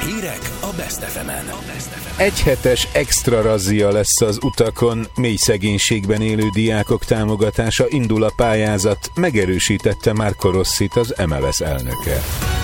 Hírek a Best FM-en. Egyhetes extra razzia lesz az utakon, mély szegénységben élő diákok támogatása, indul a pályázat, megerősítette Marco Rossit, az MLS elnöke.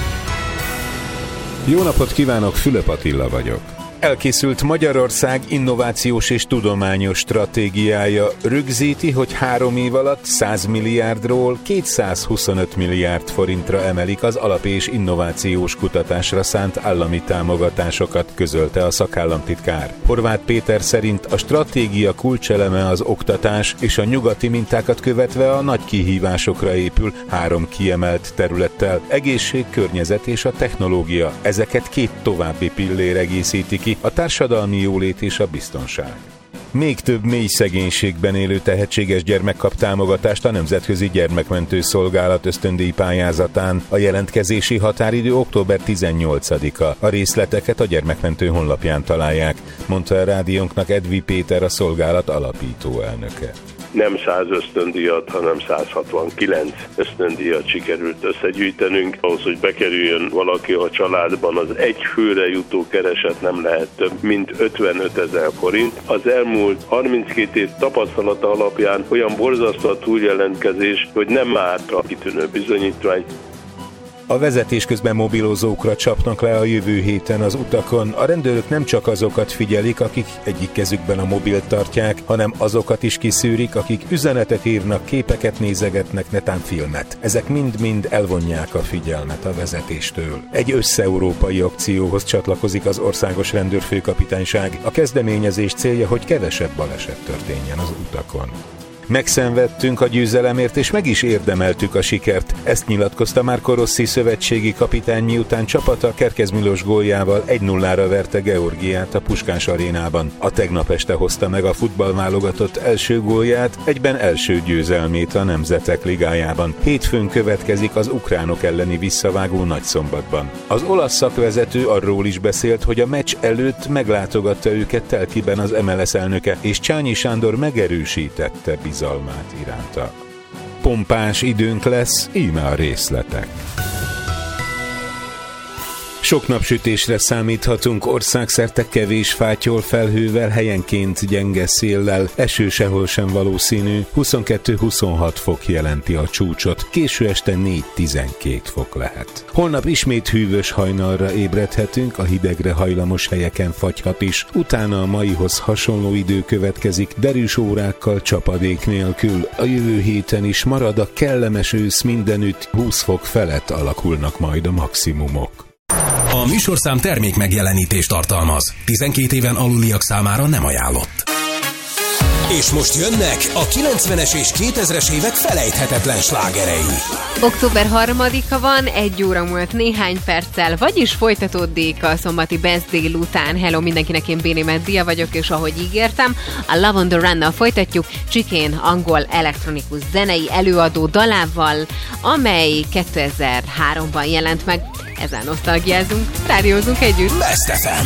Jó napot kívánok, Fülöp Attila vagyok. Elkészült Magyarország innovációs és tudományos stratégiája, rögzíti, hogy 3 év alatt 100 milliárdról 225 milliárd forintra emelik az alap- és innovációs kutatásra szánt állami támogatásokat, közölte a szakállamtitkár. Horváth Péter szerint a stratégia kulcseleme az oktatás, és a nyugati mintákat követve a nagy kihívásokra épül 3 kiemelt területtel: egészség, környezet és a technológia. Ezeket 2 további pillér egészíti ki, a társadalmi jólét és a biztonság. Még több mély szegénységben élő tehetséges gyermek kap támogatást a Nemzetközi Gyermekmentő Szolgálat ösztöndíj pályázatán. A jelentkezési határidő október 18-a. A részleteket a Gyermekmentő honlapján találják, mondta a rádiónknak Edvi Péter, a szolgálat alapító elnöke. Nem 100 ösztöndíjat, hanem 169 ösztöndíjat sikerült összegyűjtenünk. Ahhoz, hogy bekerüljön valaki a családban, az egy főre jutó kereset nem lehet több, mint 55 000 forint. Az elmúlt 32 év tapasztalata alapján olyan borzasztó a túljelentkezés, hogy nem árt a kitűnő bizonyítvány. A vezetés közben mobilozókra csapnak le a jövő héten az utakon. A rendőrök nem csak azokat figyelik, akik egyik kezükben a mobilt tartják, hanem azokat is kiszűrik, akik üzenetet írnak, képeket nézegetnek, netán filmet. Ezek mind-mind elvonják a figyelmet a vezetéstől. Egy összeurópai akcióhoz csatlakozik az Országos Rendőrfőkapitányság. A kezdeményezés célja, hogy kevesebb baleset történjen az utakon. Megszenvedtünk a győzelemért, és meg is érdemeltük a sikert. Ezt nyilatkozta Marco Rossi szövetségi kapitány, miután csapata Kerkez Milos góljával 1-0-ra verte Georgiát a Puskás arénában. A tegnap este hozta meg a futballválogatott első gólját, egyben első győzelmét a Nemzetek Ligájában. Hétfőn következik az ukránok elleni visszavágó Nagyszombatban. Az olasz szakvezető arról is beszélt, hogy a meccs előtt meglátogatta őket Telkiben az MLS elnöke, és Csányi Sándor megerősítette bizalmát iránta. Pompás időnk lesz, íme a részletek. Sok napsütésre számíthatunk, országszerte kevés fátyol felhővel, helyenként gyenge széllel, eső sehol sem valószínű, 22-26 fok jelenti a csúcsot, késő este 4-12 fok lehet. Holnap ismét hűvös hajnalra ébredhetünk, a hidegre hajlamos helyeken fagyhat is, utána a maihoz hasonló idő következik, derűs órákkal, csapadék nélkül. A jövő héten is marad a kellemes ősz mindenütt, 20 fok felett alakulnak majd a maximumok. A műsorszám termék megjelenítést tartalmaz. 12 éven aluliak számára nem ajánlott. És most jönnek a 90-es és 2000-es évek felejthetetlen slágerei. Október 3-a van, 1 óra múlt néhány perccel, vagyis folytatódik a szombati Best délután. Hello mindenkinek, én Béni Meddia vagyok, és ahogy ígértem, a Love on the Run-nal folytatjuk Chicane angol elektronikus zenei előadó dalával, amely 2003-ban jelent meg. Ezzel nosztalgiázunk, rádiózunk együtt. Best FM.